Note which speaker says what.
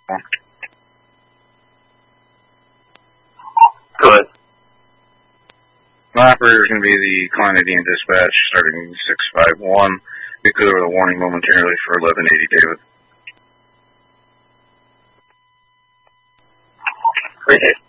Speaker 1: Go ahead.
Speaker 2: My operator is going to be the Canadian Dispatch, starting 651. Be clear with a warning momentarily for 1180 David.
Speaker 1: Great.